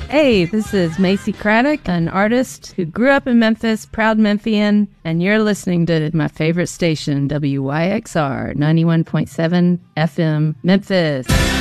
Hey, this is Macy Craddock, an artist who grew up in Memphis, proud Memphian, and you're listening to my favorite station, WYXR 91.7 FM, Memphis.